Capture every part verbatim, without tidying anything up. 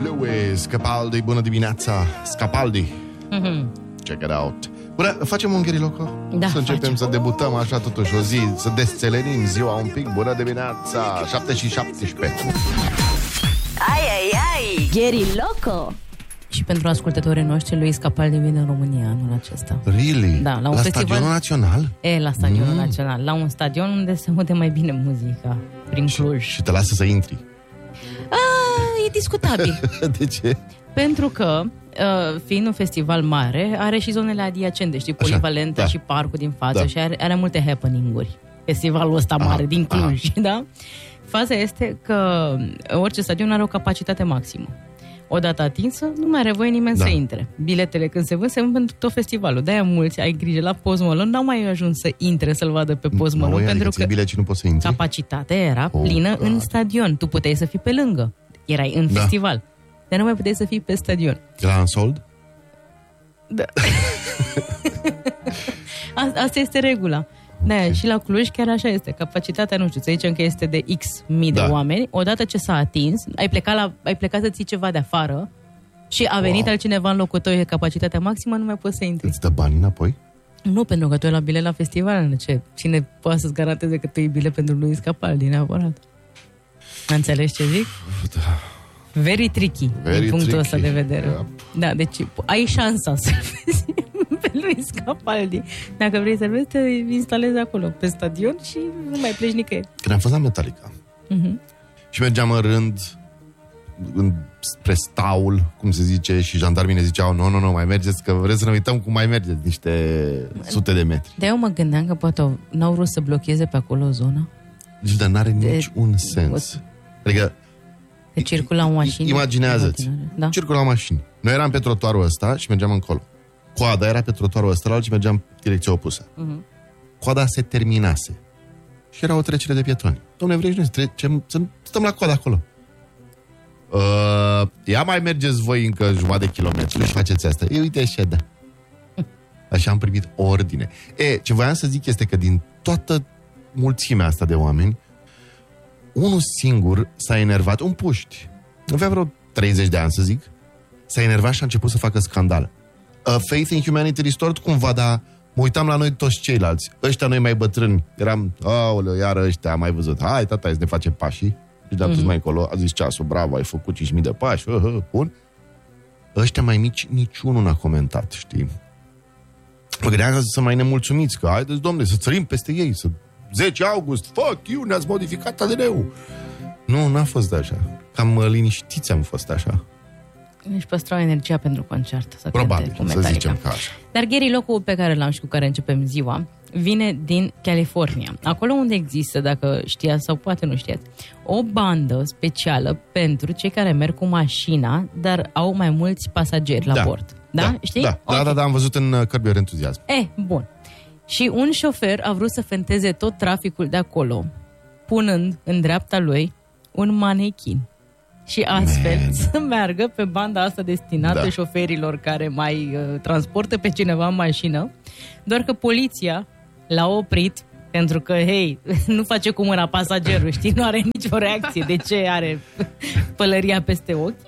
Lewis Capaldi, bună dimineața, Scapaldi. Mm-hmm. Check it out. Bună, facem un gheriloco? Da, să începem facem. să debutăm așa totuși o zi, să desțelenim ziua un pic. Bună dimineața, șapte și șaptesprezece. Ai, ai, ai, Gheriloco. Și pentru ascultătorii noștri, lui Capaldi vine în România anul acesta. Really? Da, la un la festival... Stadionul Național? E, la Stadionul Mm. Național. La un stadion unde se aude mai bine muzica, prin Cluj. Și te lasă să intri. A, e discutabil. De ce? Pentru că, uh, fiind un festival mare, are și zonele adiacente, știi, Așa, polivalente da. și parcul din față, Da. și are, are multe happening-uri. Festivalul ăsta mare Aha, din Cluj, aha. da? Faza este că orice stadion are o capacitate maximă. Odată atinsă, nu mai are voie nimeni Da. să intre. Biletele când se vând, se vând pentru tot festivalul. De-aia mulți, ai grijă, la Post Malone n-au mai ajuns să intre, să-l vadă pe Post Malone, Noi, pentru adică ții că bilet și nu poți să intri? capacitatea era Oh, plină God. în stadion. Tu puteai să fii pe lângă. Erai în Da. festival. Dar nu mai puteai să fii pe stadion. Era unsold? Da. A- Asta este regula. Da, și la Cluj chiar așa este. Capacitatea, nu știu, să zicem că este de X mii Da. de oameni. Odată ce s-a atins, ai plecat, la, ai plecat să ții ceva de afară și a venit Wow. altcineva în locul tău, e capacitatea maximă, nu mai poți să intri. Îți dă bani înapoi? Nu, pentru că tu ai la bilet la festival. Ce? Cine poate să-ți garanteze că tu ai bilet pentru Luis Capaldi, neapărat? Înțelegi ce zic? Da. Very tricky, Very din punctul tricky. ăsta de vedere. Yep. Da, deci ai șansa să vezi pe Luis Capaldi. Dacă vrei să vezi, te instalezi acolo, pe stadion, și nu mai pleci nicăieri. Când am fost la Metallica Mhm. și mergeam în rând în, spre staul, cum se zice, și jandarmii ne ziceau, nu, nu, nu, mai mergeți, că vreți să ne uităm cum mai mergeți, niște sute de metri. De eu mă gândeam că poate au- n-au vrut să blocheze pe acolo o zonă. Deci, dar n-are De- nici un sens. Adică, Că circulau mașini. imaginează-ți, Da? circulau mașini. Noi eram pe trotuarul ăsta și mergeam încolo. Coada era pe trotuarul ăsta și mergeam direcția opusă. Mhm. Coada se terminase. Și era o trecere de pietroni. Dom'le, vrei și noi să trecem, să stăm la coadă acolo. Uh, ia mai mergeți voi încă jumătate de kilometri și faceți asta. E, uite așa, da. Așa am primit ordine. E, ce voiam să zic este că din toată mulțimea asta de oameni, unul singur s-a enervat, un puști, avea vreo treizeci de ani, să zic, s-a enervat și a început să facă scandal. Uh, Faith in Humanity Restored, cumva, dar mă uitam la noi toți ceilalți. Ăștia noi mai bătrâni. Eram, aoleu, iară ăștia, am mai văzut. Hai, tata, hai să ne facem pașii. Și de-am dus mai încolo, a zis ceasul, bravo, ai făcut cinci mii de pași, hă, hă, bun. Ăștia mai mici, niciunul n-a comentat, știi? Mă gândeam să sunt mai nemulțumiți, că haideți, domnule, să țărim peste ei, să zece august, fuck you, ne-ați modificat A D N-ul. Nu, n-a fost așa. Cam uh, liniștiți am fost așa. Își păstrau energia pentru concert. Să Probabil, cânte cu să Metallica. zicem că așa. Dar Gary, locul pe care l-am și cu care începem ziua, vine din California. Acolo unde există, dacă știați sau poate nu știați, o bandă specială pentru cei care merg cu mașina, dar au mai mulți pasageri la Da. bord. Da? Da, Știi? Da, Ok. da, da, da, am văzut în uh, Curb Your Enthusiasm. Eh, bun. Și un șofer a vrut să fenteze tot traficul de acolo, punând în dreapta lui un manechin. Și astfel Man. să meargă pe banda asta destinată Da. șoferilor care mai uh, transportă pe cineva în mașină, doar că poliția l-a oprit pentru că, hei, nu face cu mâna pasagerul, știi? Nu are nicio reacție. De ce are pălăria peste ochi?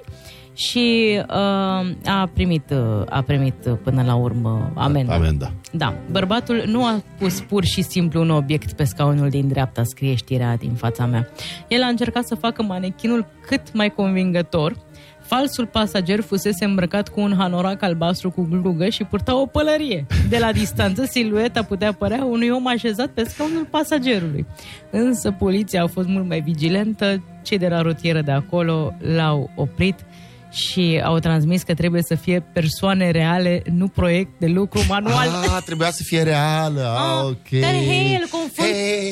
Și uh, a primit uh, a primit uh, până la urmă amendă. Amenda. Da, bărbatul nu a pus pur și simplu un obiect pe scaunul din dreapta, scrie știrea din fața mea. El a încercat să facă manechinul cât mai convingător. Falsul pasager fusese îmbrăcat cu un hanorac albastru cu glugă și purta o pălărie. De la distanță, silueta putea părea unui om așezat pe scaunul pasagerului. Însă poliția a fost mult mai vigilentă, cei de la rutieră de acolo l-au oprit și au transmis că trebuie să fie persoane reale, nu proiect de lucru manual. Ah, trebuia să fie reală. Ah, Ah, ok. dar, hei, îl confund.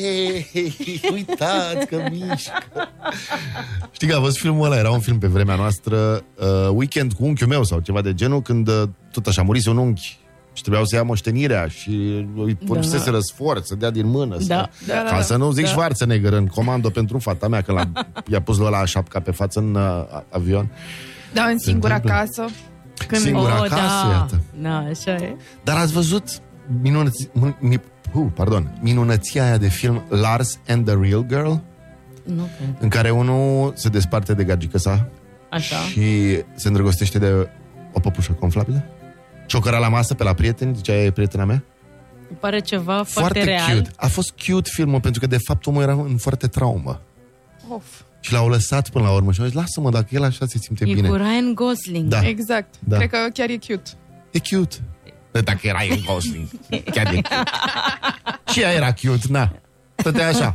Hei, uitați că mișcă. Știi că a fost filmul ăla, era un film pe vremea noastră, uh, Weekend cu unchiul meu sau ceva de genul, când uh, tot așa murise un unchi și trebuiau să ia moștenirea și îi pusese Da. răsfort, să dea din mână. Să... Da, da, Ca da, să nu zic da. Schwarzenegger în comando pentru fata mea, că l-a, i-a pus la ăla șapca pe față în uh, avion. Da, în singura întâmplă. casă. Când Singur Oh, acasă, da. iată. Da, așa e. Dar ați văzut minunăți, mi, uh, pardon, minunăția aia de film Lars and the Real Girl? Nu cred. În care unul se desparte de gagică sa Așa. Și se îndrăgostește de o păpușă conflabilă. Ciocăra la masă pe la prieteni, zicea ea, e prietena mea. Pare ceva foarte, Foarte real. cute. A fost cute filmul, pentru că de fapt omul era în foarte traumă. Of. Și l-au lăsat până la urmă și au zis, lasă-mă, dacă el așa se simte E bine. cu Ryan Gosling. Da. Exact. Da. Cred că chiar e cute. E cute. Dacă era în Gosling. Chiar e cute. Și ea era cute, na. Stătea așa.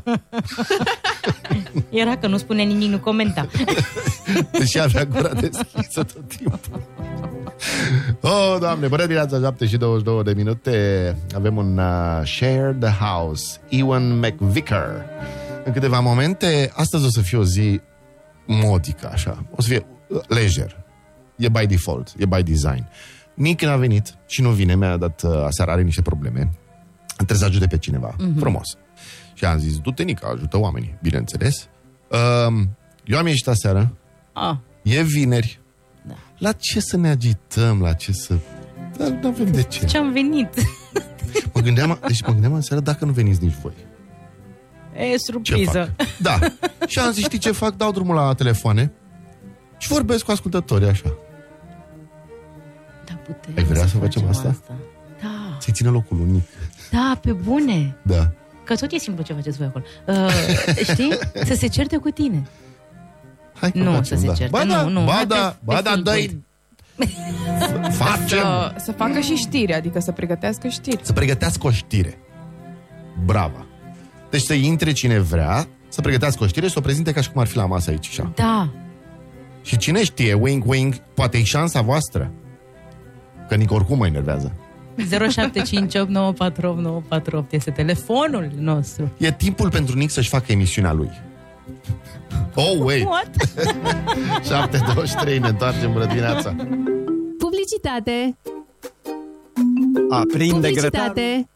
Era că nu spune nimic, nu comenta. Deși avea gura deschisă tot timpul. Oh, Doamne, bună dimineața, șapte și douăzeci și două de minute. Avem un uh, Share the House, Ewan McVicker. În câteva momente, astăzi o să fie o zi modică, așa. O să fie uh, lejer. E by default, e by design. Nick n-a venit și nu vine, mi-a dat uh, aseară, are niște probleme. Trebuie să ajute pe cineva, mm-hmm. frumos. Și am zis, du-te, Nick, ajută oamenii, bineînțeles. Uh, eu am ieșit aseară. Ah. E vineri. Da. La ce să ne agităm? La ce să... Dar nu avem de ce. Ce-am venit? Mă gândeam, deci mă gândeam în seara dacă nu veniți nici voi. E Ce surpriză. fac? Da. Și am zis, știi ce fac? Dau drumul la telefoane și vorbesc cu ascultătorii așa. Da, putem. Ai vrea să facem asta? Da. Să-i țină locul unic. Da, pe bune. Da. Că tot e simplu ce faceți voi acolo. Uh, știi? Să se certe cu tine. Hai că Nu, facem, să se da. certe. Ba da, Nu, nu. ba Hai da, pe- ba pe da, feel dă-i... Facem! Să, să facă și știri, adică să pregătească știri. Să pregătească o știre. Brava. Deci să intre cine vrea, să pregătească o știre și să o prezinte ca și cum ar fi la masă aici. Așa. Da. Și cine știe, wink, wink, poate e șansa voastră. Că nici oricum mă enervează. zero șapte cinci opt nouă patru opt nouă patru opt este telefonul nostru. E timpul pentru Nick să-și facă emisiunea lui. Oh, wait! What? șapte douăzeci și trei, ne întoarcem, bună dimineața. Publicitate. Aprinde grătarul, Publicitate.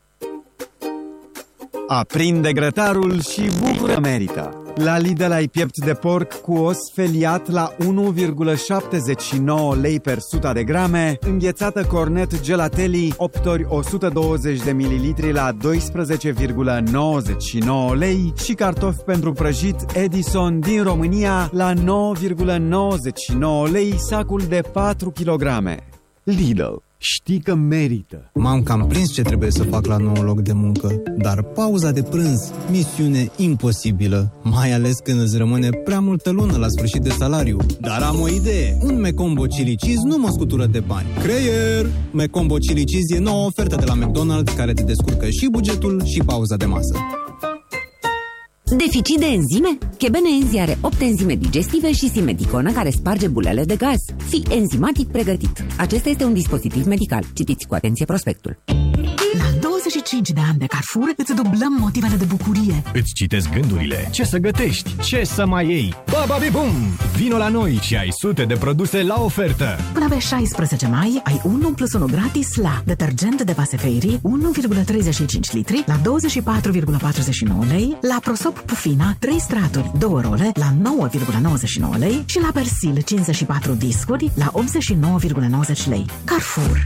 aprinde grătarul și bucură merită. La Lidl ai piept de porc cu os feliat la unu virgulă șaptezeci și nouă lei per sută de grame, înghețată cornet gelatelli opt ori o sută douăzeci de mililitri la doisprezece virgulă nouăzeci și nouă lei și cartofi pentru prăjit Edison din România la nouă virgulă nouăzeci și nouă lei sacul de patru kilograme. Lidl. Știi că merită. M-am cam prins ce trebuie să fac la nou loc de muncă, dar pauza de prânz, misiune imposibilă, mai ales când îți rămâne prea multă lună la sfârșit de salariu. Dar am o idee, un Mecombo Chili Cheese nu mă scutură de bani. Creier! Mecombo Chili Cheese e noua ofertă de la McDonald's care te descurcă și bugetul și pauza de masă. Deficit de enzime? Chebenenzi are opt enzime digestive și simeticonă care sparge bulele de gaz. Fii enzimatic pregătit. Acesta este un dispozitiv medical. Citiți cu atenție prospectul. La douăzeci și cinci de ani de Carrefour îți dublăm motivele de bucurie. Îți citesc gândurile. Ce să gătești? Ce să mai iei? Bababi-bum! Vino la noi și ai sute de produse la ofertă. Până pe șaisprezece mai ai unu plus unu gratis la detergent de vase Fairy unu virgulă treizeci și cinci litri la douăzeci și patru virgulă patruzeci și nouă lei, la Prosop Pufina trei straturi două role la nouă virgulă nouăzeci și nouă lei și la Persil cincizeci și patru discuri la optzeci și nouă virgulă nouăzeci lei. Carrefour.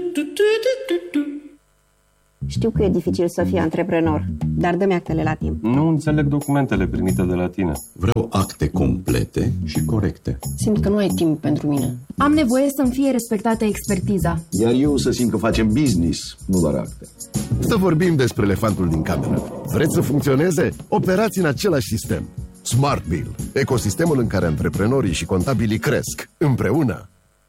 Știu că e dificil să fii antreprenor, dar dă-mi actele la timp. Nu înțeleg documentele primite de la tine. Vreau acte complete și corecte. Simt că nu ai timp pentru mine. Am nevoie să-mi fie respectată expertiza. Iar eu să simt că facem business, nu doar acte. Să vorbim despre elefantul din cameră. Vreți să funcționeze? Operați în același sistem. SmartBill, ecosistemul în care antreprenorii și contabilii cresc împreună.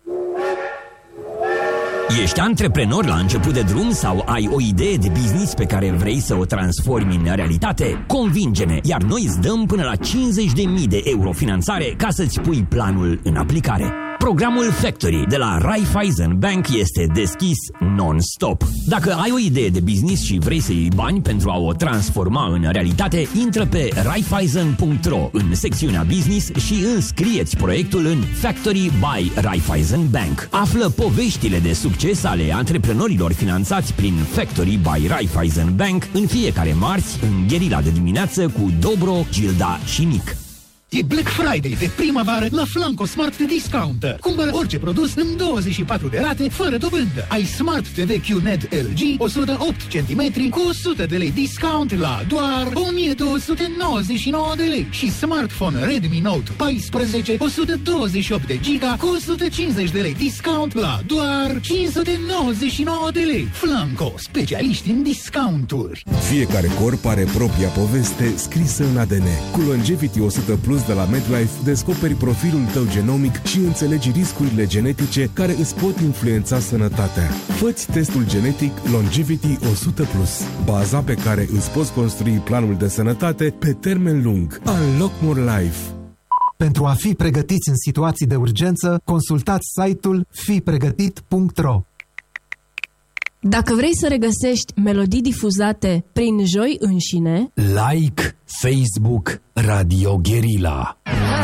Ești antreprenor la început de drum sau ai o idee de business pe care vrei să o transformi în realitate? Convinge-ne, iar noi îți dăm până la cincizeci de mii de euro finanțare ca să-ți pui planul în aplicare. Programul Factory de la Raiffeisen Bank este deschis non-stop. Dacă ai o idee de business și vrei să iei bani pentru a o transforma în realitate, intră pe raiffeisen punct ro în secțiunea Business și înscrieți proiectul în Factory by Raiffeisen Bank. Află poveștile de succes ale antreprenorilor finanțați prin Factory by Raiffeisen Bank în fiecare marți în Gherila de dimineață cu Dobro, Gilda și Nic. E Black Friday de primăvară la Flanco Smart Discounter. Cumpără orice produs în douăzeci și patru de rate, fără dobândă. Ai Smart T V Q N E T L G o sută opt centimetri cu o sută de lei discount la doar o mie două sute nouăzeci și nouă de lei. Și smartphone Redmi Note paisprezece o sută douăzeci și opt de giga cu o sută cincizeci de lei discount la doar cinci sute nouăzeci și nouă de lei. Flanco, specialiști în discounturi. Fiecare corp are propria poveste scrisă în A D N. Cu Longevity o sută plus de la MedLife descoperi profilul tău genomic și înțelegi riscurile genetice care îți pot influența sănătatea. Fă-ți testul genetic Longevity o sută plus, baza pe care îți poți construi planul de sănătate pe termen lung. Unlock More Life. Pentru a fi pregătiți în situații de urgență, consultați site-ul fi pregătit punct ro. Dacă vrei să regăsești melodii difuzate prin Joi înșine, Like Facebook Radio Guerilla.